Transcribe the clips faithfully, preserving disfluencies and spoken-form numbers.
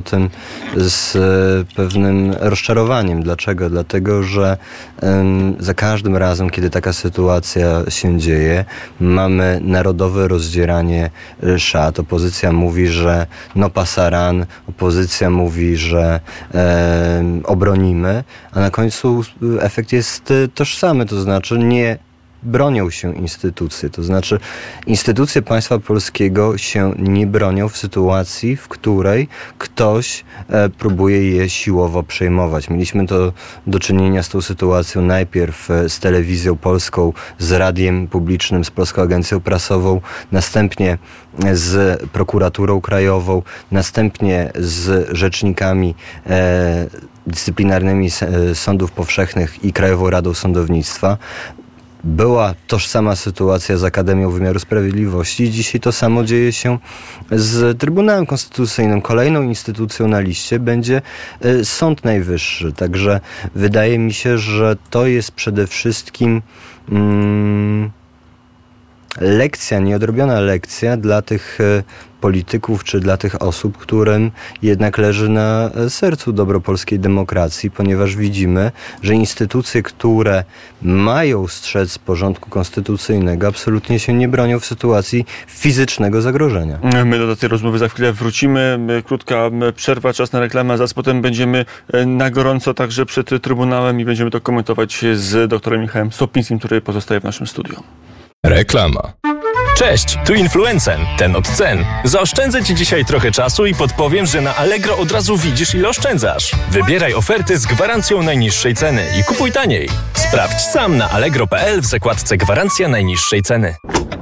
tym z pewnym rozczarowaniem. Dlaczego? Dlatego, że um, za każdym razem, kiedy taka sytuacja się dzieje, mamy narodowe rozdzieranie szat. Opozycja mówi, że no pasaran, opozycja mówi, że e, obronimy, a na końcu efekt jest tożsamy, to znaczy nie bronią się instytucje. To znaczy instytucje państwa polskiego się nie bronią w sytuacji, w której ktoś e, próbuje je siłowo przejmować. Mieliśmy to do czynienia z tą sytuacją najpierw e, z telewizją polską, z radiem publicznym, z Polską Agencją Prasową, następnie z prokuraturą krajową, następnie z rzecznikami e, dyscyplinarnymi e, sądów powszechnych i Krajową Radą Sądownictwa. Była tożsama sytuacja z Akademią Wymiaru Sprawiedliwości i dzisiaj to samo dzieje się z Trybunałem Konstytucyjnym. Kolejną instytucją na liście będzie Sąd Najwyższy. Także wydaje mi się, że to jest przede wszystkim mm, lekcja, nieodrobiona lekcja dla tych polityków, czy dla tych osób, którym jednak leży na sercu dobro polskiej demokracji, ponieważ widzimy, że instytucje, które mają strzec porządku konstytucyjnego, absolutnie się nie bronią w sytuacji fizycznego zagrożenia. My do tej rozmowy za chwilę wrócimy. Krótka przerwa, czas na reklamę, a zaraz potem będziemy na gorąco także przed Trybunałem i będziemy to komentować z doktorem Michałem Sopińskim, który pozostaje w naszym studiu. Reklama. Cześć, tu Influencen, ten od cen. Zaoszczędzę Ci dzisiaj trochę czasu i podpowiem, że na Allegro od razu widzisz, ile oszczędzasz. Wybieraj oferty z gwarancją najniższej ceny i kupuj taniej. Sprawdź sam na allegro kropka p l w zakładce Gwarancja najniższej ceny.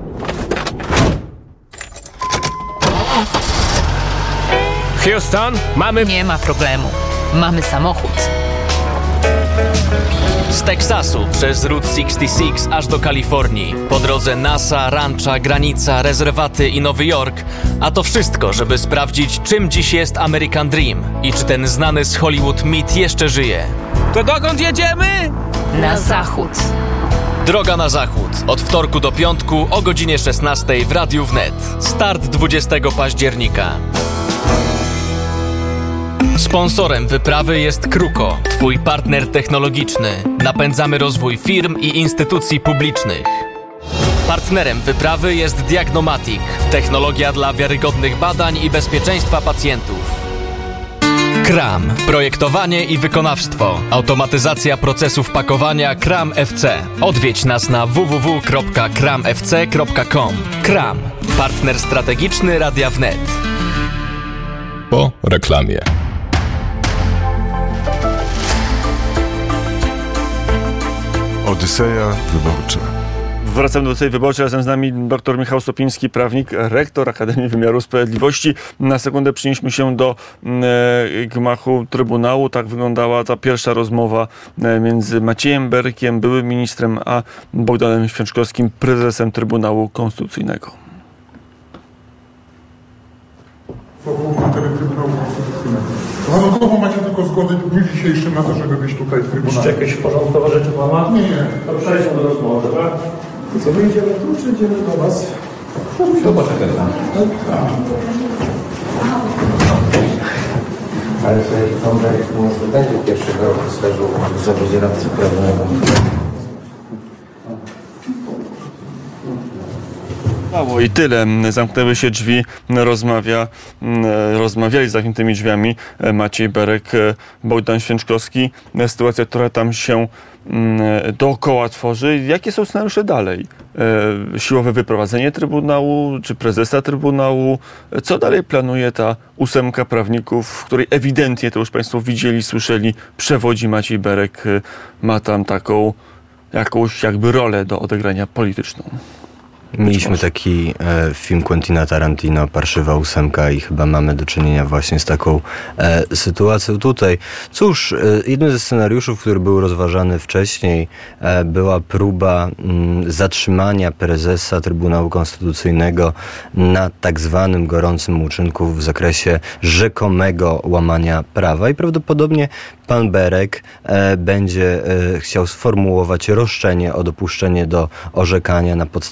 Houston, mamy... Nie ma problemu. Mamy samochód. Z Teksasu przez Route sześćdziesiąt sześć aż do Kalifornii. Po drodze NASA, rancha, granica, rezerwaty i Nowy Jork. A to wszystko, żeby sprawdzić, czym dziś jest American Dream i czy ten znany z Hollywood mit jeszcze żyje. To dokąd jedziemy? Na zachód. Droga na zachód. Od wtorku do piątku o godzinie szesnastej w Radiu Wnet. Start dwudziestego października. Sponsorem wyprawy jest Kruko, Twój partner technologiczny. Napędzamy rozwój firm i instytucji publicznych. Partnerem wyprawy jest Diagnomatic, technologia dla wiarygodnych badań i bezpieczeństwa pacjentów. Kram, projektowanie i wykonawstwo, automatyzacja procesów pakowania Kram F C. Odwiedź nas na w w w kropka kram f c kropka com. Kram, partner strategiczny Radia Wnet. Po reklamie. Odyseja wyborcza. Wracamy do tej wyborczej. Razem z nami dr Michał Sopiński, prawnik, rektor Akademii Wymiaru Sprawiedliwości. Na sekundę przenieśmy się do e, gmachu Trybunału. Tak wyglądała ta pierwsza rozmowa e, między Maciejem Berkiem, byłym ministrem, a Bogdanem Święczkowskim, prezesem Trybunału Konstytucyjnego. Trybunału Konstytucyjnego. Warunkowo macie tylko zgodę w dniu dzisiejszym na to, żeby być tutaj w Trybunale. Jeszcze jakieś porządkowe rzeczy pana? Nie, nie. To przejdźmy do rozmowy, tak? I co, my idziemy tu, czy idziemy do was? To poczekaj tam. Ale sobie pan Berek nie będzie pierwszego roku stażu w zawodzie radcy prawnego. I tyle. Zamknęły się drzwi, rozmawia, rozmawiali z zamkniętymi drzwiami Maciej Berek, Bogdan Święczkowski. Sytuacja, która tam się dookoła tworzy. Jakie są scenariusze dalej? Siłowe wyprowadzenie Trybunału, czy prezesa Trybunału? Co dalej planuje ta ósemka prawników, w której ewidentnie, to już Państwo widzieli, słyszeli, przewodzi Maciej Berek, ma tam taką jakąś jakby rolę do odegrania polityczną? Mieliśmy taki e, film Quentina Tarantino, Parszywa ósemka, i chyba mamy do czynienia właśnie z taką e, sytuacją tutaj. Cóż, e, jednym ze scenariuszów, który był rozważany wcześniej, e, była próba m, zatrzymania prezesa Trybunału Konstytucyjnego na tak zwanym gorącym uczynku w zakresie rzekomego łamania prawa i prawdopodobnie pan Berek e, będzie e, chciał sformułować roszczenie o dopuszczenie do orzekania na podstawie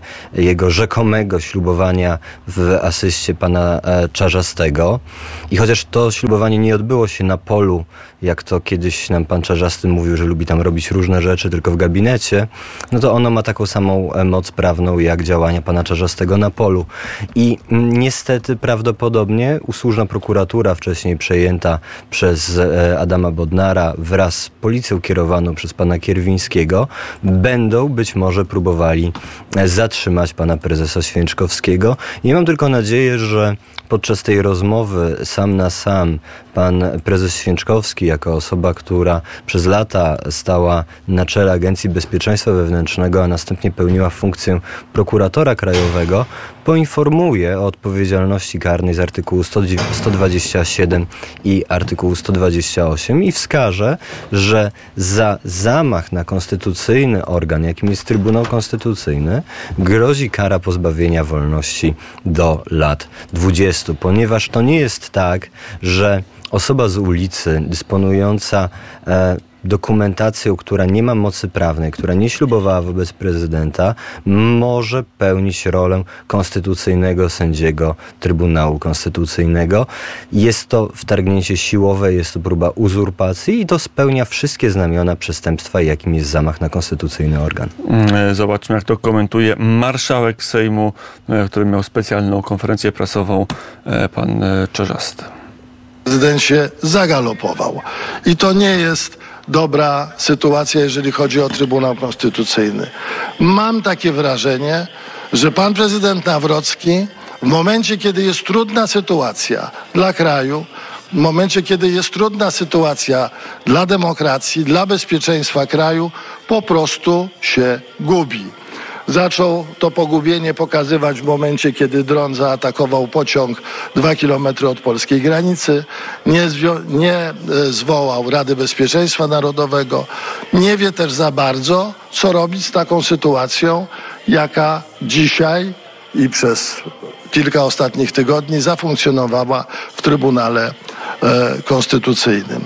jego rzekomego ślubowania w asyście pana Czarzastego. I chociaż to ślubowanie nie odbyło się na polu, jak to kiedyś nam pan Czarzasty mówił, że lubi tam robić różne rzeczy, tylko w gabinecie, no to ono ma taką samą moc prawną jak działania pana Czarzastego na polu. I niestety prawdopodobnie usłużna prokuratura, wcześniej przejęta przez Adama Bodnara wraz z policją kierowaną przez pana Kierwińskiego, będą być może próbowali zatrzymać pana prezesa Święczkowskiego. I mam tylko nadzieję, że podczas tej rozmowy sam na sam pan prezes Święczkowski, jako osoba, która przez lata stała na czele Agencji Bezpieczeństwa Wewnętrznego, a następnie pełniła funkcję prokuratora krajowego, poinformuje o odpowiedzialności karnej z artykułu sto dwadzieścia siedem i artykułu sto dwadzieścia osiem i wskaże, że za zamach na konstytucyjny organ, jakim jest Trybunał Konstytucyjny, grozi kara pozbawienia wolności do lat dwudziestu, ponieważ to nie jest tak, że osoba z ulicy dysponująca e, dokumentacją, która nie ma mocy prawnej, która nie ślubowała wobec prezydenta, może pełnić rolę konstytucyjnego sędziego Trybunału Konstytucyjnego. Jest to wtargnięcie siłowe, jest to próba uzurpacji i to spełnia wszystkie znamiona przestępstwa, jakim jest zamach na konstytucyjny organ. Zobaczmy, jak to komentuje marszałek Sejmu, który miał specjalną konferencję prasową, pan Czarzasty. Prezydent się zagalopował. I to nie jest dobra sytuacja, jeżeli chodzi o Trybunał Konstytucyjny. Mam takie wrażenie, że pan prezydent Nawrocki w momencie, kiedy jest trudna sytuacja dla kraju, w momencie, kiedy jest trudna sytuacja dla demokracji, dla bezpieczeństwa kraju, po prostu się gubi. Zaczął to pogubienie pokazywać w momencie, kiedy dron zaatakował pociąg dwa kilometry od polskiej granicy, nie, nie zwołał Rady Bezpieczeństwa Narodowego, nie wie też za bardzo, co robić z taką sytuacją, jaka dzisiaj i przez kilka ostatnich tygodni zafunkcjonowała w Trybunale e, Konstytucyjnym.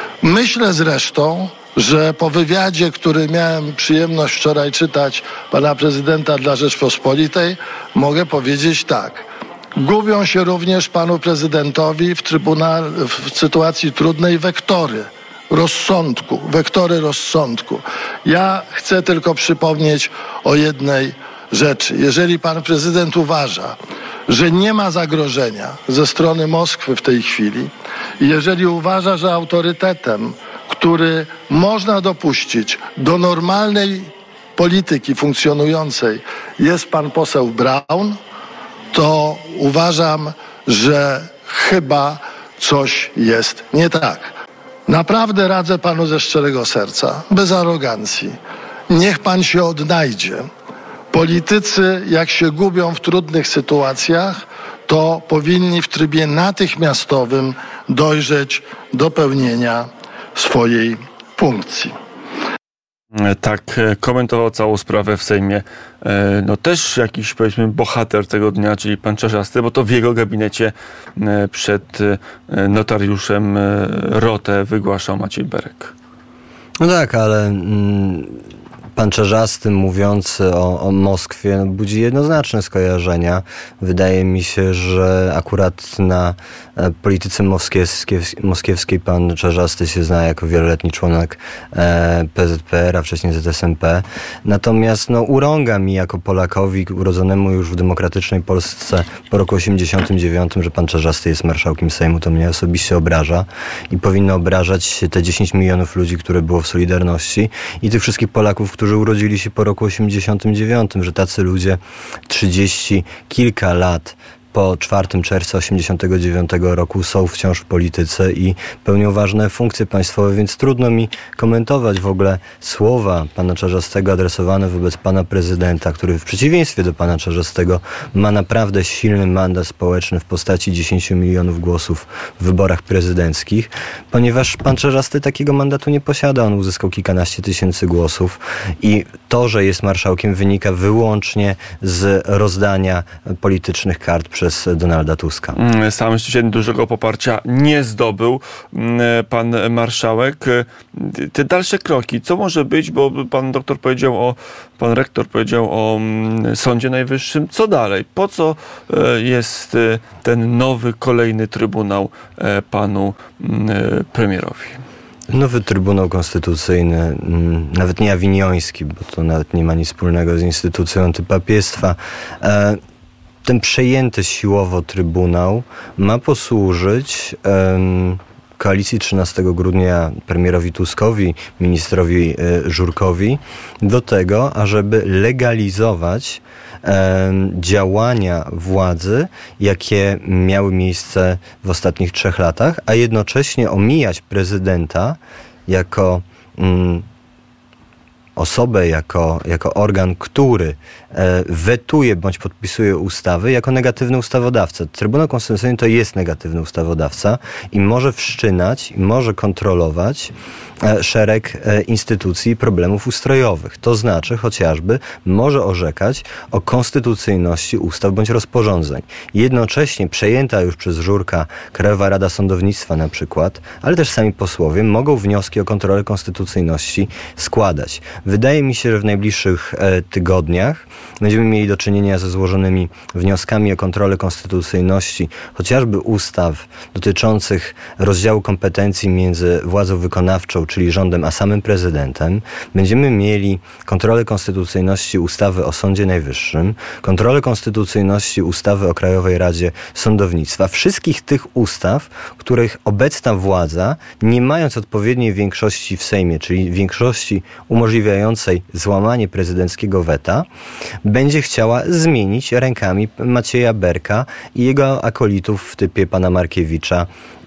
Myślę zresztą, że po wywiadzie, który miałem przyjemność wczoraj czytać pana prezydenta dla Rzeczpospolitej, mogę powiedzieć tak. Gubią się również panu prezydentowi w, trybunal, w sytuacji trudnej wektory rozsądku, wektory rozsądku. Ja chcę tylko przypomnieć o jednej rzeczy. Jeżeli pan prezydent uważa, że nie ma zagrożenia ze strony Moskwy w tej chwili i jeżeli uważa, że autorytetem, który można dopuścić do normalnej polityki funkcjonującej, jest pan poseł Braun, to uważam, że chyba coś jest nie tak. Naprawdę radzę panu ze szczerego serca, bez arogancji. Niech pan się odnajdzie. Politycy, jak się gubią w trudnych sytuacjach, to powinni w trybie natychmiastowym dojrzeć do pełnienia swojej funkcji. Tak komentował całą sprawę w Sejmie no też jakiś, powiedzmy, bohater tego dnia, czyli pan Czarzasty, bo to w jego gabinecie przed notariuszem rotę wygłaszał Maciej Berek. No tak, ale mm, pan Czarzasty mówiący o, o Moskwie no, budzi jednoznaczne skojarzenia. Wydaje mi się, że akurat na e, polityce moskiewskiej, moskiewskiej pan Czarzasty się zna jako wieloletni członek e, P Z P R, a wcześniej Z S M P. Natomiast no, urąga mi jako Polakowi urodzonemu już w demokratycznej Polsce po roku osiemdziesiątym dziewiątym, że pan Czarzasty jest marszałkiem Sejmu. To mnie osobiście obraża i powinno obrażać te dziesięć milionów ludzi, które było w Solidarności i tych wszystkich Polaków, którzy urodzili się po roku osiemdziesiątym dziewiątym, że tacy ludzie trzydzieści kilka lat po czwartego czerwca osiemdziesiątego dziewiątego roku są wciąż w polityce i pełnią ważne funkcje państwowe, więc trudno mi komentować w ogóle słowa pana Czarzastego adresowane wobec pana prezydenta, który w przeciwieństwie do pana Czarzastego ma naprawdę silny mandat społeczny w postaci dziesięciu milionów głosów w wyborach prezydenckich, ponieważ pan Czarzasty takiego mandatu nie posiada. On uzyskał kilkanaście tysięcy głosów i to, że jest marszałkiem, wynika wyłącznie z rozdania politycznych kart przez Donalda Tuska. Sam dzisiaj dużego poparcia nie zdobył pan marszałek. Te dalsze kroki, co może być, bo pan doktor powiedział o, pan rektor powiedział o Sądzie Najwyższym. Co dalej? Po co jest ten nowy, kolejny trybunał panu premierowi? Nowy Trybunał Konstytucyjny, nawet nie awinioński, bo to nawet nie ma nic wspólnego z instytucją antypapiestwa. Ten przejęty siłowo Trybunał ma posłużyć koalicji trzynastego grudnia premierowi Tuskowi, ministrowi Żurkowi do tego, ażeby legalizować działania władzy, jakie miały miejsce w ostatnich trzech latach, a jednocześnie omijać prezydenta jako mm, osobę, jako, jako organ, który e, wetuje bądź podpisuje ustawy, jako negatywny ustawodawca. Trybunał Konstytucyjny to jest negatywny ustawodawca i może wszczynać, i może kontrolować e, szereg e, instytucji i problemów ustrojowych. To znaczy chociażby może orzekać o konstytucyjności ustaw bądź rozporządzeń. Jednocześnie przejęta już przez Żurka Krajowa Rada Sądownictwa na przykład, ale też sami posłowie mogą wnioski o kontrolę konstytucyjności składać. Wydaje mi się, że w najbliższych e, tygodniach będziemy mieli do czynienia ze złożonymi wnioskami o kontrolę konstytucyjności chociażby ustaw dotyczących rozdziału kompetencji między władzą wykonawczą, czyli rządem, a samym prezydentem. Będziemy mieli kontrolę konstytucyjności ustawy o Sądzie Najwyższym, kontrolę konstytucyjności ustawy o Krajowej Radzie Sądownictwa. Wszystkich tych ustaw, których obecna władza, nie mając odpowiedniej większości w Sejmie, czyli większości umożliwiającej złamanie prezydenckiego weta, będzie chciała zmienić rękami Macieja Berka i jego akolitów w typie pana Markiewicza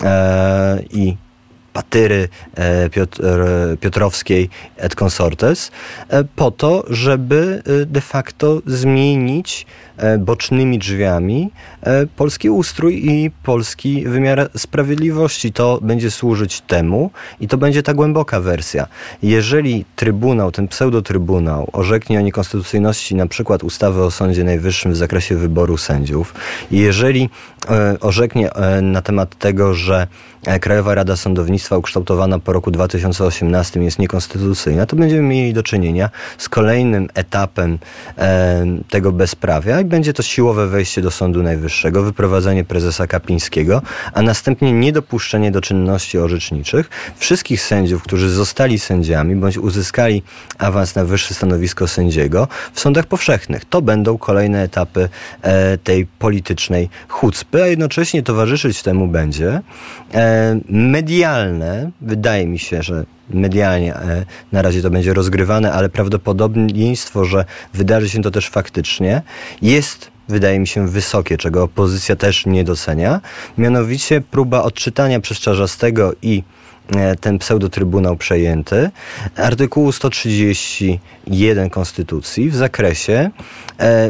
e, i Patyry e, Piotr, e, Piotrowskiej et consortes, e, po to, żeby e, de facto zmienić e, bocznymi drzwiami e, polski ustrój i polski wymiar sprawiedliwości. To będzie służyć temu i to będzie ta głęboka wersja. Jeżeli Trybunał, ten pseudotrybunał orzeknie o niekonstytucyjności na przykład ustawy o Sądzie Najwyższym w zakresie wyboru sędziów, jeżeli e, orzeknie e, na temat tego, że Krajowa Rada Sądownictwa ukształtowana po roku dwa tysiące osiemnastym jest niekonstytucyjna, to będziemy mieli do czynienia z kolejnym etapem e, tego bezprawia i będzie to siłowe wejście do Sądu Najwyższego, wyprowadzenie prezesa Kapińskiego, a następnie niedopuszczenie do czynności orzeczniczych wszystkich sędziów, którzy zostali sędziami bądź uzyskali awans na wyższe stanowisko sędziego w sądach powszechnych. To będą kolejne etapy e, tej politycznej chucpy, a jednocześnie towarzyszyć temu będzie e, medialne, wydaje mi się, że medialnie e, na razie to będzie rozgrywane, ale prawdopodobieństwo, że wydarzy się to też faktycznie, jest, wydaje mi się, wysokie, czego opozycja też nie docenia. Mianowicie próba odczytania przez Czarzastego i e, ten pseudotrybunał przejęty artykułu sto trzydzieści jeden Konstytucji w zakresie e,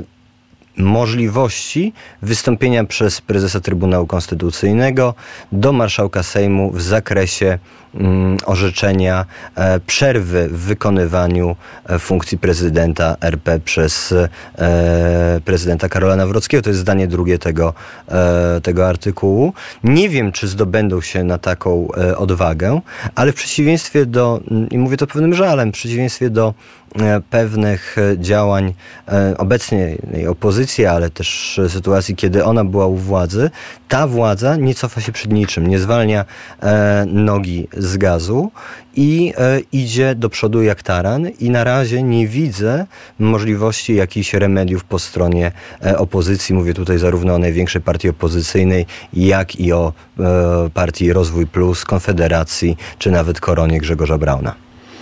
możliwości wystąpienia przez prezesa Trybunału Konstytucyjnego do marszałka Sejmu w zakresie mm, orzeczenia e, przerwy w wykonywaniu e, funkcji prezydenta R P przez e, prezydenta Karola Nawrockiego. To jest zdanie drugie tego, e, tego artykułu. Nie wiem, czy zdobędą się na taką e, odwagę, ale w przeciwieństwie do, i mówię to pewnym żalem, w przeciwieństwie do e, pewnych działań e, obecnej opozycji, ale też sytuacji, kiedy ona była u władzy, ta władza nie cofa się przed niczym, nie zwalnia e, nogi z gazu i e, idzie do przodu jak taran i na razie nie widzę możliwości jakichś remediów po stronie e, opozycji. Mówię tutaj zarówno o największej partii opozycyjnej, jak i o e, partii Rozwój Plus, Konfederacji, czy nawet Koronie Grzegorza Brauna.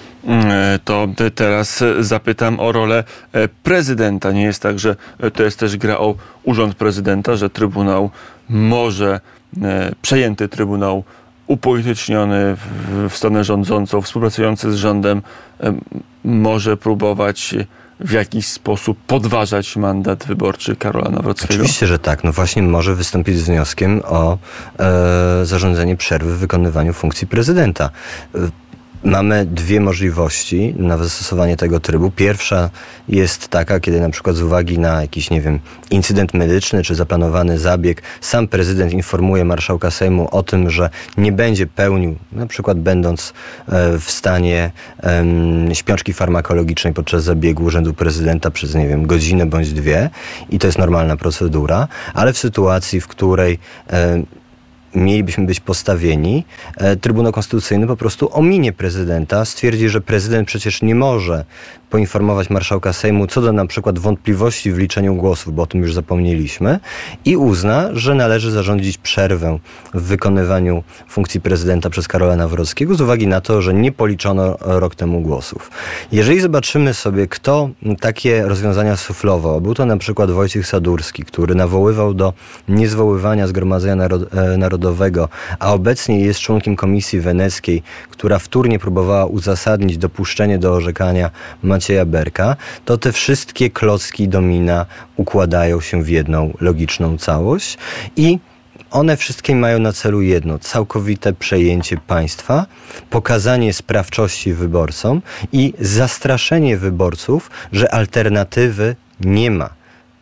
To teraz zapytam o rolę prezydenta. Nie jest tak, że to jest też gra o urząd prezydenta, że Trybunał może, przejęty Trybunał upolityczniony w stronę rządzącą, współpracujący z rządem, może próbować w jakiś sposób podważać mandat wyborczy Karola Nawrockiego? Oczywiście, że tak. No właśnie może wystąpić z wnioskiem o e, zarządzenie przerwy w wykonywaniu funkcji prezydenta. Mamy dwie możliwości na zastosowanie tego trybu. Pierwsza jest taka, kiedy na przykład z uwagi na jakiś, nie wiem, incydent medyczny czy zaplanowany zabieg, sam prezydent informuje marszałka Sejmu o tym, że nie będzie pełnił, na przykład będąc w stanie um, śpiączki farmakologicznej podczas zabiegu urzędu prezydenta przez, nie wiem, godzinę bądź dwie i to jest normalna procedura, ale w sytuacji, w której um, mielibyśmy być postawieni, Trybunał Konstytucyjny po prostu ominie prezydenta, stwierdzi, że prezydent przecież nie może poinformować marszałka Sejmu co do na przykład wątpliwości w liczeniu głosów, bo o tym już zapomnieliśmy, i uzna, że należy zarządzić przerwę w wykonywaniu funkcji prezydenta przez Karola Nawrockiego z uwagi na to, że nie policzono rok temu głosów. Jeżeli zobaczymy sobie, kto takie rozwiązania suflował, był to na przykład Wojciech Sadurski, który nawoływał do niezwoływania Zgromadzenia Narod- Narodowego, a obecnie jest członkiem Komisji Weneckiej, która wtórnie próbowała uzasadnić dopuszczenie do orzekania Macieja Berka, to te wszystkie klocki domina układają się w jedną logiczną całość i one wszystkie mają na celu jedno, całkowite przejęcie państwa, pokazanie sprawczości wyborcom i zastraszenie wyborców, że alternatywy nie ma.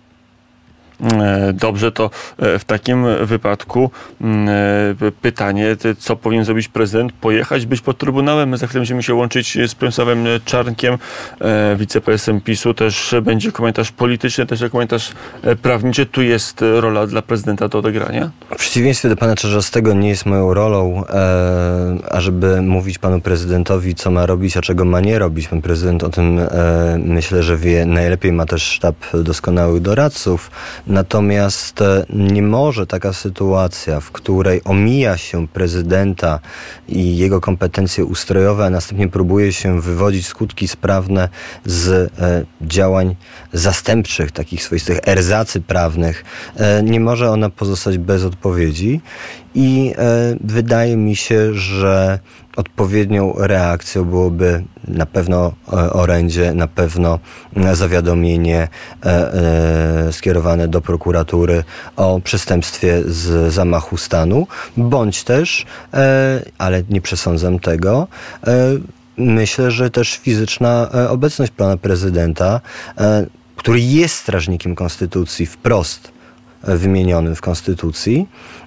Dobrze, to w takim wypadku pytanie, co powinien zrobić prezydent? Pojechać, być pod Trybunałem? My za chwilę będziemy się łączyć z Przemysławem Czarnkiem, wiceprezesem PiSu. Też będzie komentarz polityczny, też komentarz prawniczy. Tu jest rola dla prezydenta do odegrania? W przeciwieństwie do pana Czarzastego nie jest moją rolą, e, ażeby mówić panu prezydentowi, co ma robić, a czego ma nie robić. Pan prezydent o tym e, myślę, że wie najlepiej, ma też sztab doskonałych doradców. Natomiast nie może taka sytuacja, w której omija się prezydenta i jego kompetencje ustrojowe, a następnie próbuje się wywodzić skutki sprawne z e, działań zastępczych, takich swoistych erzacy prawnych, e, nie może ona pozostać bez odpowiedzi. I e, wydaje mi się, że odpowiednią reakcją byłoby na pewno e, orędzie, na pewno zawiadomienie e, e, skierowane do prokuratury o przestępstwie z zamachu stanu, bądź też, e, ale nie przesądzam tego, e, myślę, że też fizyczna e, obecność pana prezydenta, e, który jest strażnikiem konstytucji wprost wymienionym w Konstytucji,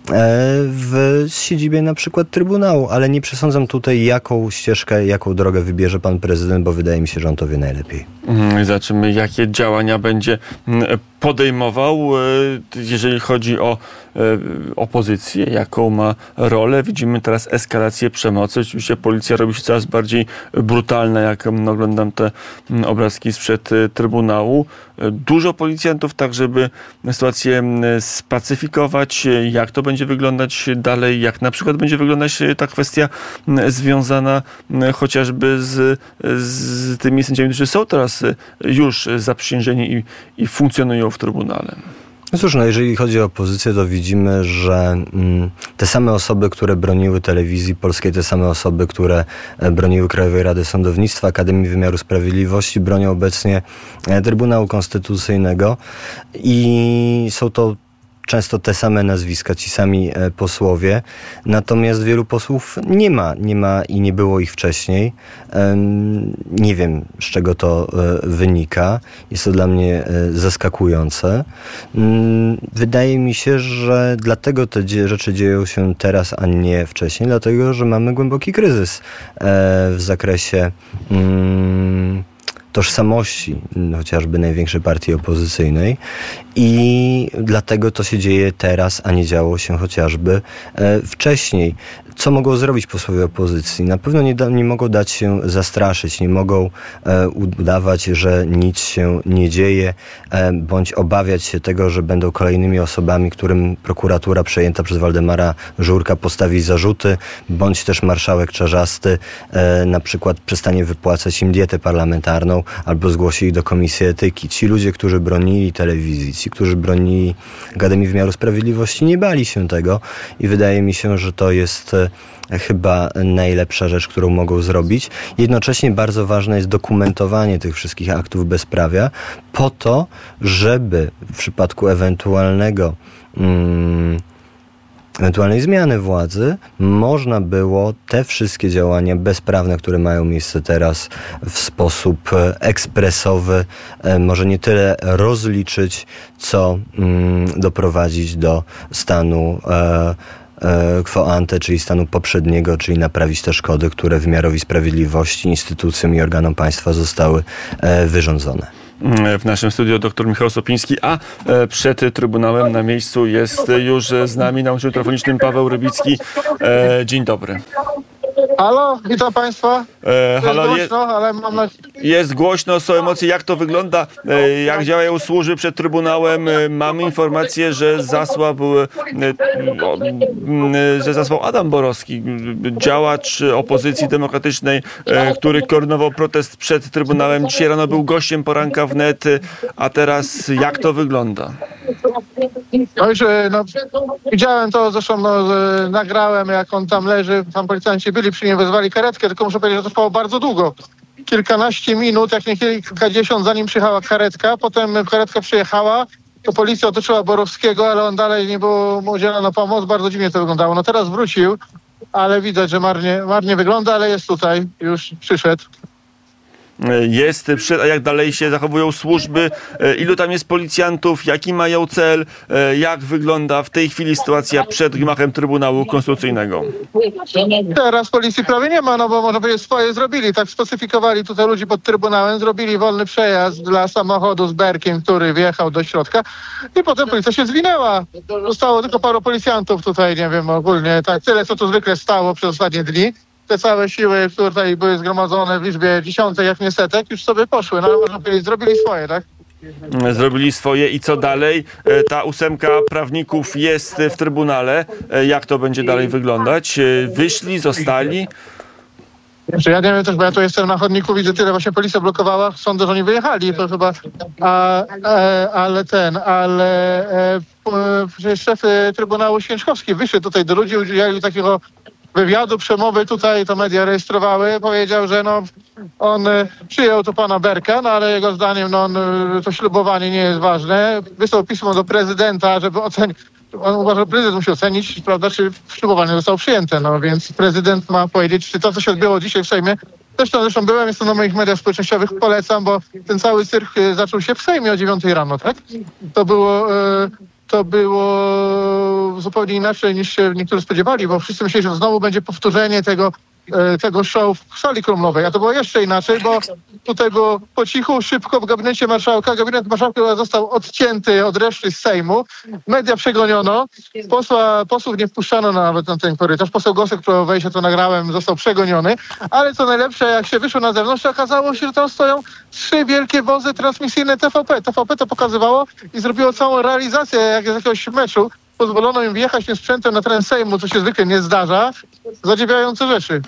w siedzibie na przykład Trybunału, ale nie przesądzam tutaj, jaką ścieżkę, jaką drogę wybierze pan prezydent, bo wydaje mi się, że on to wie najlepiej. Zobaczymy, jakie działania będzie podejmował, jeżeli chodzi o opozycję, jaką ma rolę. Widzimy teraz eskalację przemocy. Oczywiście policja robi się coraz bardziej brutalna, jak oglądam te obrazki sprzed Trybunału. Dużo policjantów, tak żeby sytuację spacyfikować. Jak to będzie wyglądać dalej? Jak na przykład będzie wyglądać ta kwestia związana chociażby z, z tymi sędziami, którzy są teraz już zaprzysiężeni i, i funkcjonują w Trybunale? No cóż, no jeżeli chodzi o opozycję, to widzimy, że mm, te same osoby, które broniły telewizji polskiej, te same osoby, które broniły Krajowej Rady Sądownictwa, Akademii Wymiaru Sprawiedliwości, bronią obecnie Trybunału Konstytucyjnego i są to często te same nazwiska, ci sami posłowie, natomiast wielu posłów nie ma, nie ma i nie było ich wcześniej. Nie wiem, z czego to wynika. Jest to dla mnie zaskakujące. Wydaje mi się, że dlatego te rzeczy dzieją się teraz, a nie wcześniej, dlatego, że mamy głęboki kryzys w zakresie tożsamości chociażby największej partii opozycyjnej i dlatego to się dzieje teraz, a nie działo się chociażby e, wcześniej. Co mogą zrobić posłowie opozycji? Na pewno nie, da, nie mogą dać się zastraszyć, nie mogą e, udawać, że nic się nie dzieje, e, bądź obawiać się tego, że będą kolejnymi osobami, którym prokuratura przejęta przez Waldemara Żurka postawi zarzuty, bądź też marszałek Czarzasty e, na przykład przestanie wypłacać im dietę parlamentarną albo zgłosi ich do Komisji Etyki. Ci ludzie, którzy bronili telewizji, ci, którzy bronili Akademii Wymiaru Sprawiedliwości, nie bali się tego i wydaje mi się, że to jest chyba najlepsza rzecz, którą mogą zrobić. Jednocześnie bardzo ważne jest dokumentowanie tych wszystkich aktów bezprawia po to, żeby w przypadku ewentualnego mm, ewentualnej zmiany władzy można było te wszystkie działania bezprawne, które mają miejsce teraz, w sposób ekspresowy, może nie tyle rozliczyć, co mm, doprowadzić do stanu e, quo ante, czyli stanu poprzedniego, czyli naprawić te szkody, które wymiarowi sprawiedliwości, instytucjom i organom państwa zostały e, wyrządzone. W naszym studiu dr Michał Sopiński, a przed Trybunałem na miejscu jest już z nami na łączu telefonicznym Paweł Rybicki. Dzień dobry. Halo, witam Państwa. E, halo, jest, jest, głośno, ale mam na... jest głośno, są emocje. Jak to wygląda? E, jak działają służby przed Trybunałem? E, mamy informację, że zasłał, e, e, że zasłał Adam Borowski, działacz opozycji demokratycznej, e, który koordynował protest przed Trybunałem. Dzisiaj rano był gościem poranka wnet, a teraz jak to wygląda? No już, no, widziałem to, zresztą no, nagrałem, jak on tam leży, tam policjanci byli przy nim, wezwali karetkę, tylko muszę powiedzieć, że to trwało bardzo długo. Kilkanaście minut, jak nie kilkadziesiąt, zanim przyjechała karetka, potem karetka przyjechała, to policja otoczyła Borowskiego, ale on dalej nie było mu udzielona pomoc, bardzo dziwnie to wyglądało. No teraz wrócił, ale widać, że marnie, marnie wygląda, ale jest tutaj, już przyszedł. Jest, a jak dalej się zachowują służby, ilu tam jest policjantów, jaki mają cel, jak wygląda w tej chwili sytuacja przed gmachem Trybunału Konstytucyjnego? Teraz policji prawie nie ma, no bo można powiedzieć swoje zrobili, tak spacyfikowali tutaj ludzi pod Trybunałem, zrobili wolny przejazd dla samochodu z Berkiem, który wjechał do środka i potem policja się zwinęła. Zostało tylko paru policjantów tutaj, nie wiem, ogólnie tak tyle, co tu zwykle stało przez ostatnie dni. Te całe siły, które tutaj były zgromadzone w liczbie dziesiątek, jak nie setek, już sobie poszły. No ale można powiedzieć, zrobili swoje, tak? Zrobili swoje i co dalej? Ta ósemka prawników jest w Trybunale. Jak to będzie dalej wyglądać? Wyszli, zostali? Ja nie wiem też, bo ja tu jestem na chodniku, widzę tyle, właśnie policja blokowała, sądzę, że oni wyjechali, to chyba, a, e, ale ten, ale e, przecież szef Trybunału Święczkowski wyszedł tutaj do ludzi, udzielił takiego wywiadu, przemowy tutaj, to media rejestrowały, powiedział, że no on przyjął to pana Berka, no ale jego zdaniem no on, to ślubowanie nie jest ważne. Wysłał pismo do prezydenta, żeby ocenić, on uważa, że prezydent musi ocenić, prawda, czy ślubowanie zostało przyjęte, no więc prezydent ma powiedzieć, czy to, co się odbyło dzisiaj w Sejmie, zresztą, zresztą byłem, jestem na moich mediach społecznościowych, polecam, bo ten cały cyrk zaczął się w Sejmie o dziewiątej rano, tak? To było... To było zupełnie inaczej niż się niektórzy spodziewali, bo wszyscy myśleli, że znowu będzie powtórzenie tego, tego show w sali krumlowej, a to było jeszcze inaczej, bo tutaj było po cichu, szybko w gabinecie marszałka. Gabinet marszałka został odcięty od reszty z Sejmu. Media przegoniono. Posła, posłów nie wpuszczano nawet na ten korytarz. Poseł Gosek próbował wejść, ja to nagrałem, został przegoniony. Ale co najlepsze, jak się wyszło na zewnątrz, to okazało się, że tam stoją trzy wielkie wozy transmisyjne T V P. T V P to pokazywało i zrobiło całą realizację jak z jakiegoś meczu. Pozwolono im wjechać tym sprzętem na teren Sejmu, co się zwykle nie zdarza. Zadziwiające rzeczy.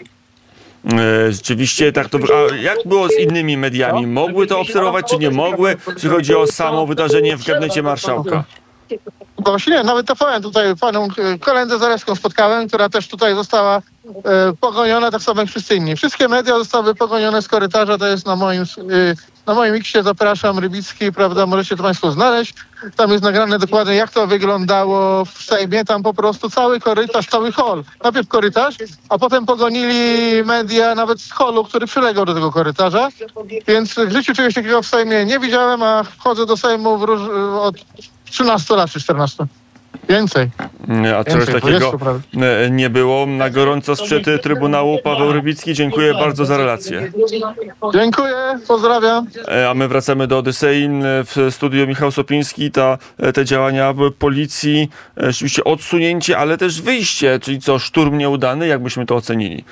Rzeczywiście tak to... A jak było z innymi mediami? Mogły to obserwować, czy nie mogły? Jeśli chodzi o samo wydarzenie w gabinecie marszałka? Właśnie nie, nawet T V N tutaj panią Kolendę Zalewską spotkałem, która też tutaj została e, pogoniona, tak samo jak wszyscy inni. Wszystkie media zostały pogonione z korytarza, to jest na moim, e, na moim X-ie, zapraszam, Rybicki, prawda, możecie to Państwo znaleźć. Tam jest nagrane dokładnie, jak to wyglądało w Sejmie, tam po prostu cały korytarz, cały hol. Najpierw korytarz, a potem pogonili media nawet z holu, który przylegał do tego korytarza. Więc w życiu czegoś takiego w Sejmie nie widziałem, a wchodzę do Sejmu w róż, od trzynastu lat czy czternastu. Więcej. A czegoś takiego nie było. Na gorąco sprzed Trybunału Paweł Rybicki. Dziękuję bardzo za relację. Dziękuję, pozdrawiam. A my wracamy do Odysei. W studiu Michał Sopiński. Ta, te działania policji, rzeczywiście odsunięcie, ale też wyjście, czyli co, szturm nieudany? Jak byśmy to ocenili?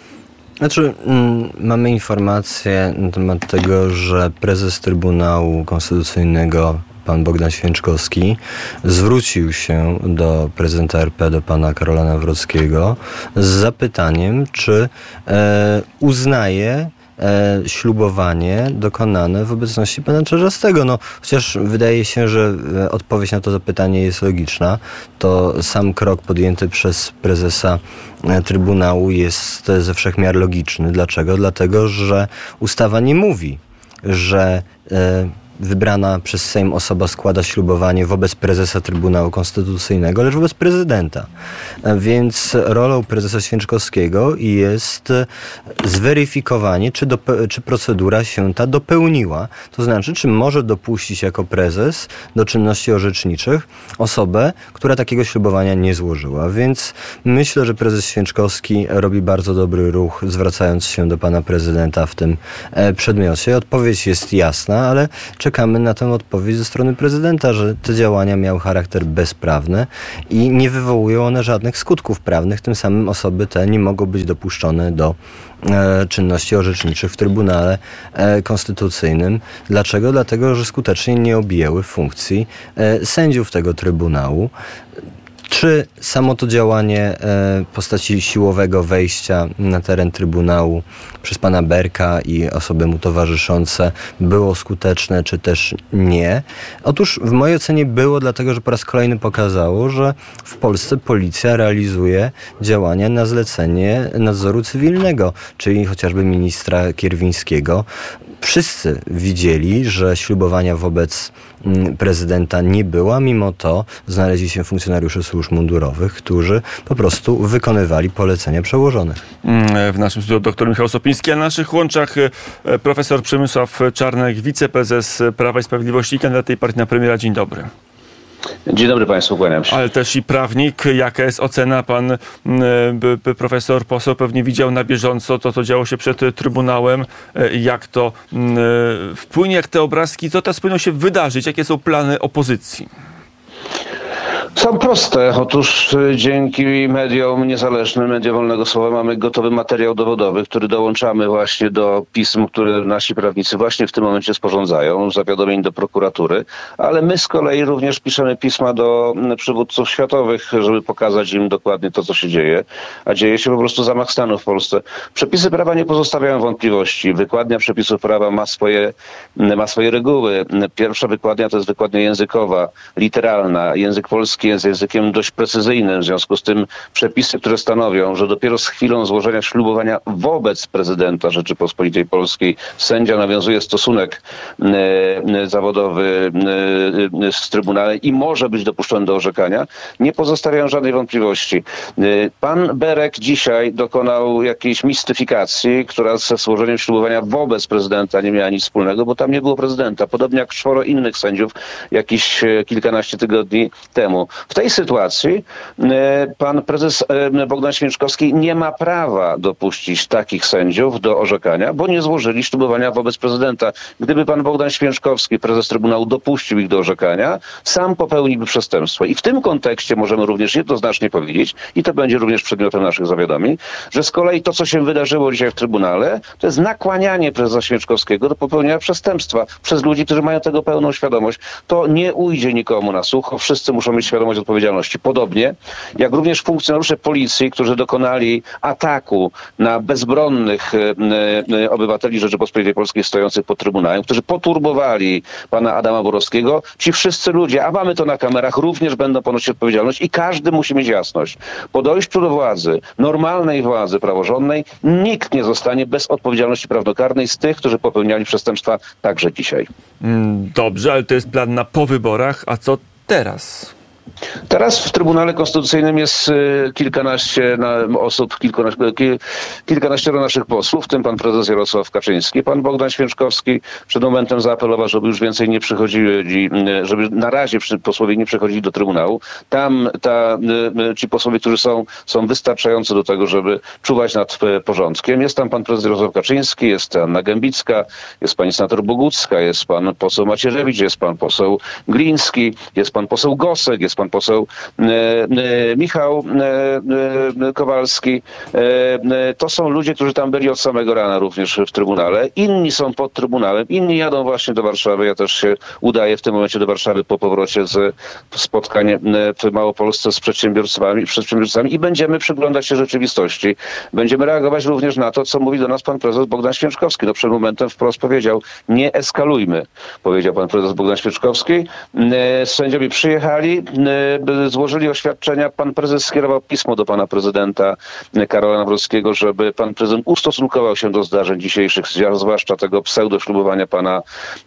Znaczy, mm, mamy informację na temat tego, że prezes Trybunału Konstytucyjnego pan Bogdan Święczkowski zwrócił się do prezydenta R P, do pana Karola Nawrockiego z zapytaniem, czy e, uznaje e, ślubowanie dokonane w obecności pana Czarzastego. No, chociaż wydaje się, że odpowiedź na to zapytanie jest logiczna, to sam krok podjęty przez prezesa Trybunału jest ze wszechmiar logiczny. Dlaczego? Dlatego, że ustawa nie mówi, że e, wybrana przez Sejm osoba składa ślubowanie wobec prezesa Trybunału Konstytucyjnego, lecz wobec prezydenta. Więc rolą prezesa Święczkowskiego jest zweryfikowanie, czy, dope- czy procedura się ta dopełniła. To znaczy, czy może dopuścić jako prezes do czynności orzeczniczych osobę, która takiego ślubowania nie złożyła. Więc myślę, że prezes Święczkowski robi bardzo dobry ruch, zwracając się do pana prezydenta w tym e, przedmiocie. Odpowiedź jest jasna, ale czekamy na tę odpowiedź ze strony prezydenta, że te działania miały charakter bezprawny i nie wywołują one żadnych skutków prawnych. Tym samym osoby te nie mogą być dopuszczone do e, czynności orzeczniczych w Trybunale e, Konstytucyjnym. Dlaczego? Dlatego, że skutecznie nie objęły funkcji e, sędziów tego Trybunału. Czy samo to działanie w postaci siłowego wejścia na teren Trybunału przez pana Berka i osoby mu towarzyszące było skuteczne, czy też nie? Otóż w mojej ocenie było, dlatego że po raz kolejny pokazało, że w Polsce policja realizuje działania na zlecenie nadzoru cywilnego, czyli chociażby ministra Kierwińskiego. Wszyscy widzieli, że ślubowania wobec prezydenta nie było, mimo to znaleźli się funkcjonariusze służb mundurowych, którzy po prostu wykonywali polecenia przełożonych. W naszym studiu dr Michał Sopiński, a na naszych łączach profesor Przemysław Czarnek, wiceprezes Prawa i Sprawiedliwości i kandydat tej partii na premiera. Dzień dobry. Dzień dobry Państwu, kłaniam się. Ale też i prawnik. Jaka jest ocena? Pan b, b, profesor, poseł pewnie widział na bieżąco to, co działo się przed Trybunałem. Jak to m, wpłynie, jak te obrazki, co teraz powinno się wydarzyć? Jakie są plany opozycji? Są proste. Otóż dzięki mediom niezależnym, mediom wolnego słowa mamy gotowy materiał dowodowy, który dołączamy właśnie do pism, które nasi prawnicy właśnie w tym momencie sporządzają, zawiadomień do prokuratury, ale my z kolei również piszemy pisma do przywódców światowych, żeby pokazać im dokładnie to, co się dzieje, a dzieje się po prostu zamach stanu w Polsce. Przepisy prawa nie pozostawiają wątpliwości. Wykładnia przepisów prawa ma swoje, ma swoje reguły. Pierwsza wykładnia to jest wykładnia językowa, literalna. Język polski jest językiem dość precyzyjnym, w związku z tym przepisy, które stanowią, że dopiero z chwilą złożenia ślubowania wobec prezydenta Rzeczypospolitej Polskiej sędzia nawiązuje stosunek e, zawodowy e, z Trybunałem i może być dopuszczony do orzekania, nie pozostawiają żadnej wątpliwości. E, pan Berek dzisiaj dokonał jakiejś mistyfikacji, która ze złożeniem ślubowania wobec prezydenta nie miała nic wspólnego, bo tam nie było prezydenta. Podobnie jak czworo innych sędziów jakieś kilkanaście tygodni temu. W tej sytuacji pan prezes Bogdan Święczkowski nie ma prawa dopuścić takich sędziów do orzekania, bo nie złożyli ślubowania wobec prezydenta. Gdyby pan Bogdan Święczkowski, prezes Trybunału, dopuścił ich do orzekania, sam popełniłby przestępstwo. I w tym kontekście możemy również jednoznacznie powiedzieć, i to będzie również przedmiotem naszych zawiadomień, że z kolei to, co się wydarzyło dzisiaj w Trybunale, to jest nakłanianie prezesa Święczkowskiego do popełnienia przestępstwa przez ludzi, którzy mają tego pełną świadomość. To nie ujdzie nikomu na sucho. Wszyscy muszą mieć świadomość odpowiedzialności. Podobnie jak również funkcjonariusze policji, którzy dokonali ataku na bezbronnych e, e, obywateli Rzeczypospolitej Polskiej stojących pod Trybunałem, którzy poturbowali pana Adama Borowskiego. Ci wszyscy ludzie, a mamy to na kamerach, również będą ponosić odpowiedzialność i każdy musi mieć jasność. Po dojściu do władzy, normalnej władzy praworządnej, nikt nie zostanie bez odpowiedzialności prawnokarnej z tych, którzy popełniali przestępstwa także dzisiaj. Dobrze, ale to jest plan na po wyborach, a co teraz? Teraz w Trybunale Konstytucyjnym jest kilkanaście osób, kilkanaście, kilkanaścioro naszych posłów, w tym pan prezes Jarosław Kaczyński. Pan Bogdan Święczkowski przed momentem zaapelował, żeby już więcej nie przychodzili, żeby na razie posłowie nie przychodzili do Trybunału. Tam ta, ci posłowie, którzy są, są wystarczający do tego, żeby czuwać nad porządkiem. Jest tam pan prezes Jarosław Kaczyński, jest Anna Gębicka, jest pani senator Bogucka, jest pan poseł Macierewicz, jest pan poseł Gliński, jest pan poseł Gosek, jest pan poseł e, e, Michał e, e, Kowalski. E, e, to są ludzie, którzy tam byli od samego rana również w Trybunale. Inni są pod Trybunałem, inni jadą właśnie do Warszawy. Ja też się udaję w tym momencie do Warszawy po powrocie z spotkania w Małopolsce z przedsiębiorcami, przedsiębiorcami i będziemy przyglądać się rzeczywistości. Będziemy reagować również na to, co mówi do nas pan prezes Bogdan Święczkowski. No przed momentem wprost powiedział, nie eskalujmy, powiedział pan prezes Bogdan Święczkowski. E, sędziowie przyjechali, złożyli oświadczenia. Pan prezes skierował pismo do pana prezydenta Karola Nawrockiego, żeby pan prezydent ustosunkował się do zdarzeń dzisiejszych, zwłaszcza tego pseudoślubowania pana,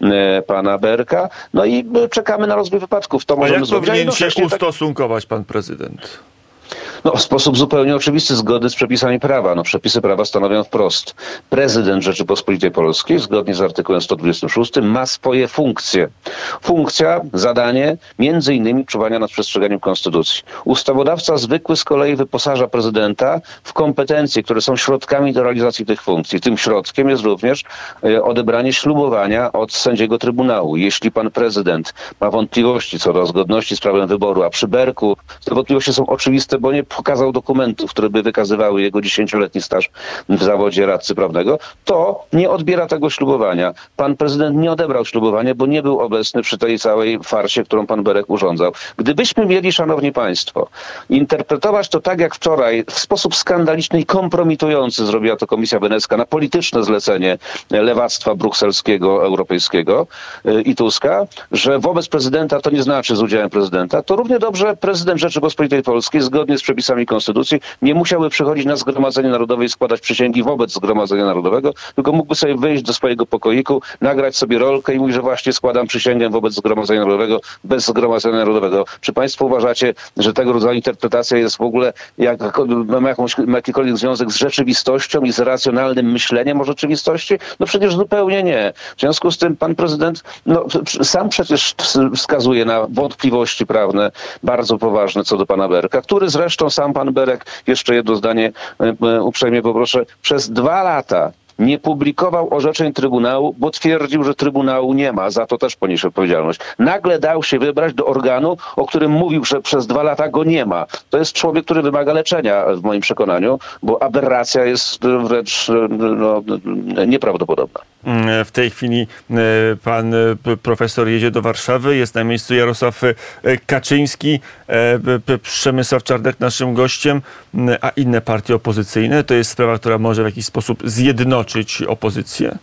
pana Berka. No i czekamy na rozwój wypadków. To możemy A jak zrobić. powinien się tak... ustosunkować pan prezydent? No, w sposób zupełnie oczywisty, zgodny z przepisami prawa. No, przepisy prawa stanowią wprost. Prezydent Rzeczypospolitej Polskiej, zgodnie z artykułem sto dwudziestym szóstym, ma swoje funkcje. Funkcja, zadanie, między innymi czuwania nad przestrzeganiem konstytucji. Ustawodawca zwykły z kolei wyposaża prezydenta w kompetencje, które są środkami do realizacji tych funkcji. Tym środkiem jest również e, odebranie ślubowania od sędziego Trybunału. Jeśli pan prezydent ma wątpliwości co do zgodności z prawem wyboru, a przy Berku te wątpliwości są oczywiste, bo nie pokazał dokumentów, które by wykazywały jego dziesięcioletni staż w zawodzie radcy prawnego, to nie odbiera tego ślubowania. Pan prezydent nie odebrał ślubowania, bo nie był obecny przy tej całej farsie, którą pan Berek urządzał. Gdybyśmy mieli, szanowni państwo, interpretować to tak jak wczoraj, w sposób skandaliczny i kompromitujący zrobiła to Komisja Wenecka na polityczne zlecenie lewactwa brukselskiego, europejskiego yy, i Tuska, że wobec prezydenta to nie znaczy z udziałem prezydenta, to równie dobrze prezydent Rzeczypospolitej Polskiej zgodnie z przepisami konstytucji nie musiałby przychodzić na Zgromadzenie Narodowe i składać przysięgi wobec Zgromadzenia Narodowego, tylko mógłby sobie wyjść do swojego pokoiku, nagrać sobie rolkę i mówić, że właśnie składam przysięgę wobec Zgromadzenia Narodowego bez Zgromadzenia Narodowego. Czy państwo uważacie, że tego rodzaju interpretacja jest w ogóle jak, ma, jakąś, ma jakikolwiek związek z rzeczywistością i z racjonalnym myśleniem o rzeczywistości? No przecież zupełnie nie. W związku z tym pan prezydent no, sam przecież wskazuje na wątpliwości prawne bardzo poważne co do pana Berka, który zresztą sam pan Berek, jeszcze jedno zdanie uprzejmie poproszę, przez dwa lata nie publikował orzeczeń Trybunału, bo twierdził, że Trybunału nie ma. Za to też poniesie odpowiedzialność. Nagle dał się wybrać do organu, o którym mówił, że przez dwa lata go nie ma. To jest człowiek, który wymaga leczenia w moim przekonaniu, bo aberracja jest wręcz no, nieprawdopodobna. W tej chwili pan profesor jedzie do Warszawy, jest na miejscu Jarosław Kaczyński, Przemysław Czarnek naszym gościem, a inne partie opozycyjne. To jest sprawa, która może w jakiś sposób zjednoczyć opozycję?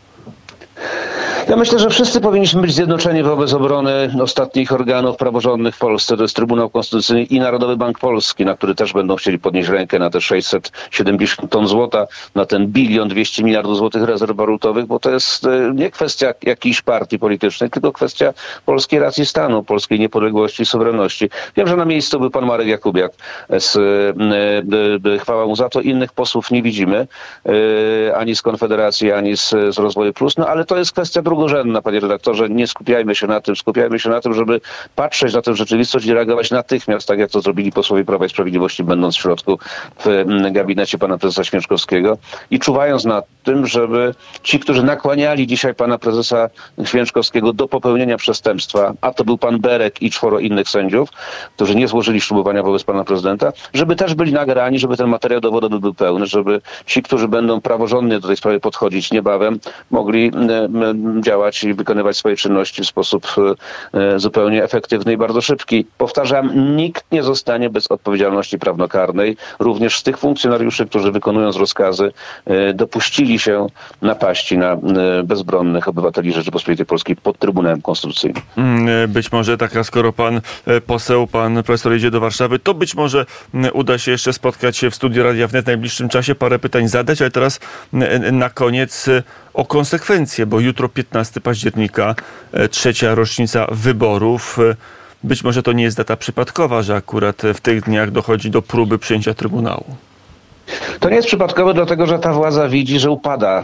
Ja myślę, że wszyscy powinniśmy być zjednoczeni wobec obrony ostatnich organów praworządnych w Polsce. To jest Trybunał Konstytucyjny i Narodowy Bank Polski, na który też będą chcieli podnieść rękę na te sześćset siedemdziesiąt ton złota, na ten bilion dwieście miliardów złotych rezerw walutowych, bo to jest nie kwestia jakiejś partii politycznej, tylko kwestia polskiej racji stanu, polskiej niepodległości i suwerenności. Wiem, że na miejscu był pan Marek Jakubiak. Z, chwała mu za to. Innych posłów nie widzimy, ani z Konfederacji, ani z, z Rozwoju Plus, no ale to jest kwestia drugorzędna, panie redaktorze. Nie skupiajmy się na tym, skupiajmy się na tym, żeby patrzeć na tę rzeczywistość i reagować natychmiast, tak jak to zrobili posłowie Prawa i Sprawiedliwości, będąc w środku w gabinecie pana prezesa Święczkowskiego i czuwając nad tym, żeby ci, którzy nakłaniali dzisiaj pana prezesa Święczkowskiego do popełnienia przestępstwa, a to był pan Berek i czworo innych sędziów, którzy nie złożyli ślubowania wobec pana prezydenta, żeby też byli nagrani, żeby ten materiał dowodowy był pełny, żeby ci, którzy będą praworządnie do tej sprawy podchodzić niebawem, mogli działać i wykonywać swoje czynności w sposób e, zupełnie efektywny i bardzo szybki. Powtarzam, nikt nie zostanie bez odpowiedzialności prawnokarnej. Również z tych funkcjonariuszy, którzy wykonując rozkazy e, dopuścili się napaści na e, bezbronnych obywateli Rzeczypospolitej Polskiej pod Trybunałem Konstytucyjnym. Być może taka, skoro pan poseł, pan profesor jedzie do Warszawy, to być może uda się jeszcze spotkać się w studiu Radia Wnet w najbliższym czasie, parę pytań zadać, ale teraz na koniec o konsekwencje, bo jutro piętnastego października, trzecia rocznica wyborów. Być może to nie jest data przypadkowa, że akurat w tych dniach dochodzi do próby przyjęcia Trybunału. To nie jest przypadkowe, dlatego że ta władza widzi, że upada.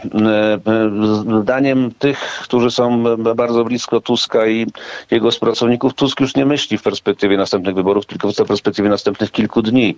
Zdaniem tych, którzy są bardzo blisko Tuska i jego współpracowników, Tusk już nie myśli w perspektywie następnych wyborów, tylko w perspektywie następnych kilku dni.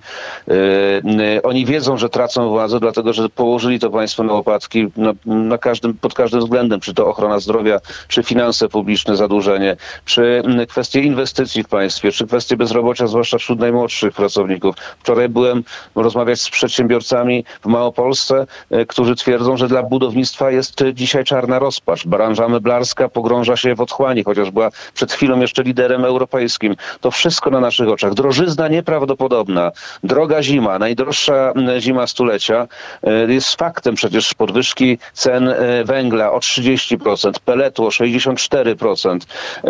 Oni wiedzą, że tracą władzę, dlatego że położyli to państwo na łopatki na, na każdym, pod każdym względem, czy to ochrona zdrowia, czy finanse publiczne, zadłużenie, czy kwestie inwestycji w państwie, czy kwestie bezrobocia, zwłaszcza wśród najmłodszych pracowników. Wczoraj byłem rozmawiać z przedsiębiorcami przedsiębiorcami w Małopolsce, którzy twierdzą, że dla budownictwa jest dzisiaj czarna rozpacz. Branża meblarska pogrąża się w otchłani, chociaż była przed chwilą jeszcze liderem europejskim. To wszystko na naszych oczach. Drożyzna nieprawdopodobna. Droga zima, najdroższa zima stulecia. Jest faktem przecież podwyżki cen węgla o trzydzieści procent, peletu o sześćdziesiąt cztery procent,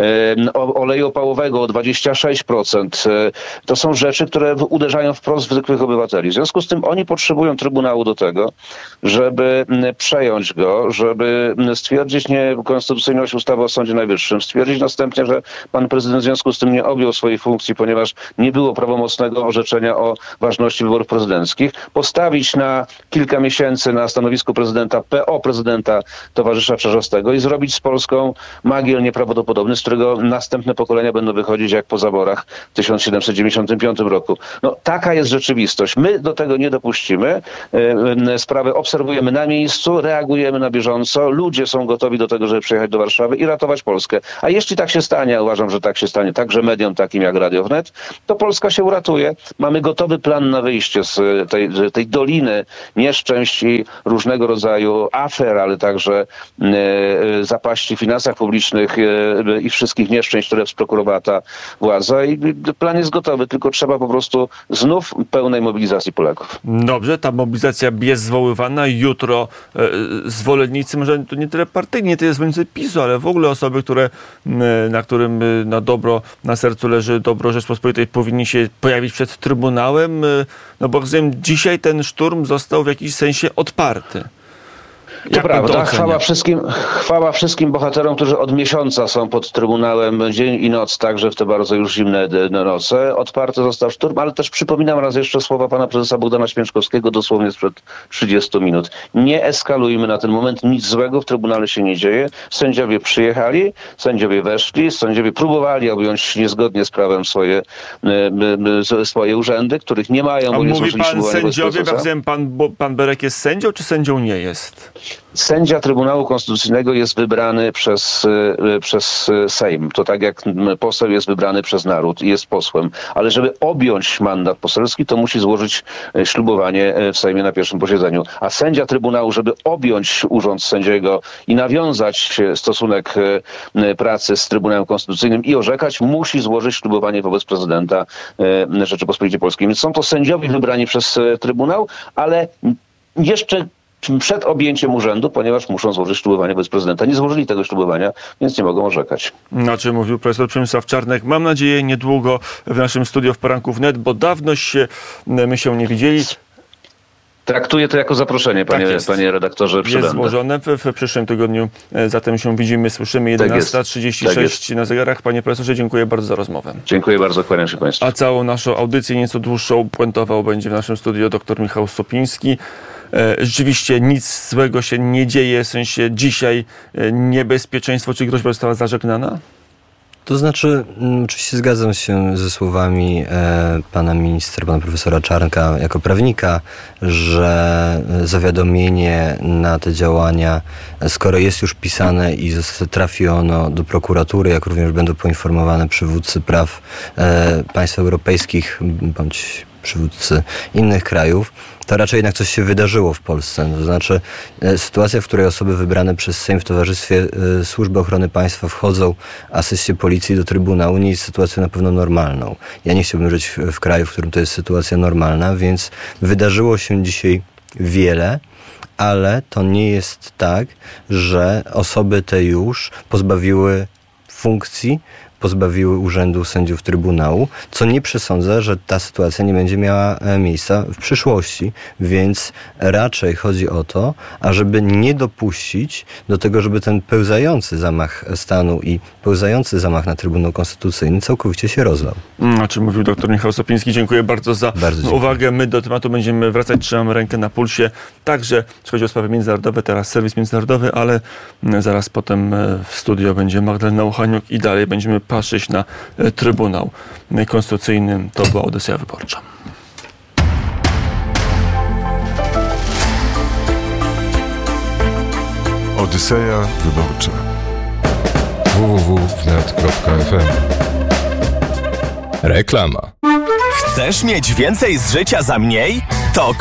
oleju opałowego o dwadzieścia sześć procent. To są rzeczy, które uderzają wprost w zwykłych obywateli. W związku z tym oni potrzebują Trybunału do tego, żeby przejąć go, żeby stwierdzić niekonstytucyjność ustawy o Sądzie Najwyższym, stwierdzić następnie, że pan prezydent w związku z tym nie objął swojej funkcji, ponieważ nie było prawomocnego orzeczenia o ważności wyborów prezydenckich, postawić na kilka miesięcy na stanowisku prezydenta P O prezydenta towarzysza Czarzastego i zrobić z Polską magiel nieprawdopodobny, z którego następne pokolenia będą wychodzić jak po zaborach w tysiąc siedemset dziewięćdziesiątym piątym roku. No taka jest rzeczywistość. My do tego nie dopuścimy. Sprawę obserwujemy na miejscu, reagujemy na bieżąco. Ludzie są gotowi do tego, żeby przyjechać do Warszawy i ratować Polskę. A jeśli tak się stanie, a uważam, że tak się stanie także mediom takim jak Radio Wnet, to Polska się uratuje. Mamy gotowy plan na wyjście z tej, tej doliny nieszczęść i różnego rodzaju afer, ale także e, zapaści w finansach publicznych e, i wszystkich nieszczęść, które sprokurowała ta władza. I plan jest gotowy, tylko trzeba po prostu znów pełnej mobilizacji Polaków. Dobrze, ta mobilizacja jest zwoływana. Jutro e, zwolennicy, może to nie tyle partyjni, nie tyle zwolennicy PiSu, ale w ogóle osoby, które, na którym na dobro, na sercu leży dobro Rzeczpospolitej, powinni się pojawić przed Trybunałem. No bo rozumiem, dzisiaj ten szturm został w jakiś sensie odparty. To Jak prawda, chwała wszystkim, chwała wszystkim bohaterom, którzy od miesiąca są pod Trybunałem dzień i noc, także w te bardzo już zimne noce. Odparty został szturm, ale też przypominam raz jeszcze słowa pana prezesa Bogdana Święczkowskiego dosłownie sprzed trzydziestu minut. Nie eskalujmy na ten moment, nic złego w Trybunale się nie dzieje. Sędziowie przyjechali, sędziowie weszli, sędziowie próbowali objąć niezgodnie z prawem swoje, swoje urzędy, których nie mają. A bo nie mówi pan ślubowania sędziowie, jak pan, bo pan Berek jest sędzią, czy sędzią nie jest? Sędzia Trybunału Konstytucyjnego jest wybrany przez, przez Sejm. To tak jak poseł jest wybrany przez naród i jest posłem. Ale żeby objąć mandat poselski, to musi złożyć ślubowanie w Sejmie na pierwszym posiedzeniu. A sędzia Trybunału, żeby objąć urząd sędziego i nawiązać stosunek pracy z Trybunałem Konstytucyjnym i orzekać, musi złożyć ślubowanie wobec prezydenta Rzeczypospolitej Polskiej. Więc są to sędziowie wybrani przez Trybunał, ale jeszcze przed objęciem urzędu, ponieważ muszą złożyć ślubowanie wobec prezydenta. Nie złożyli tego ślubowania, więc nie mogą orzekać. Na czym mówił profesor Przemysław Czarnek. Mam nadzieję niedługo w naszym studiu w poranku wnet, bo dawno się, my się nie widzieli. Traktuję to jako zaproszenie, panie, tak panie redaktorze. Przybędę. Jest złożone. W, w przyszłym tygodniu zatem się widzimy, słyszymy. jedenasta trzydzieści sześć tak na zegarach. Panie profesorze, dziękuję bardzo za rozmowę. Dziękuję bardzo, kłaniam się państwu. A całą naszą audycję, nieco dłuższą, puentował będzie w naszym studiu dr Michał Sopiński. Rzeczywiście nic złego się nie dzieje, w sensie dzisiaj niebezpieczeństwo czy groźba została zażegnana? To znaczy, oczywiście zgadzam się ze słowami e, pana ministra, pana profesora Czarnka jako prawnika, że zawiadomienie na te działania, skoro jest już pisane i trafi ono do prokuratury, jak również będą poinformowane przywódcy praw e, państw europejskich bądź przywódcy innych krajów, to raczej jednak coś się wydarzyło w Polsce. To znaczy e, sytuacja, w której osoby wybrane przez Sejm w towarzystwie e, Służby Ochrony Państwa wchodzą, asyście policji do Trybunału, nie jest sytuacją na pewno normalną. Ja nie chciałbym żyć w, w kraju, w którym to jest sytuacja normalna, więc wydarzyło się dzisiaj wiele, ale to nie jest tak, że osoby te już pozbawiły funkcji, pozbawiły urzędu sędziów Trybunału, co nie przesądza, że ta sytuacja nie będzie miała miejsca w przyszłości, więc raczej chodzi o to, ażeby nie dopuścić do tego, żeby ten pełzający zamach stanu i pełzający zamach na Trybunał Konstytucyjny całkowicie się rozlał. O czym mówił dr Michał Sopiński. Dziękuję bardzo za bardzo uwagę. My do tematu będziemy wracać, trzymamy rękę na pulsie. Także, jeśli chodzi o sprawy międzynarodowe, teraz serwis międzynarodowy, ale zaraz potem w studio będzie Magdalena Uchaniuk i dalej będziemy patrzeć na Trybunał Konstytucyjny. To była Odyseja Wyborcza. Odyseja Wyborcza. w w w kropka wnet kropka f m. Reklama. Chcesz mieć więcej z życia za mniej? To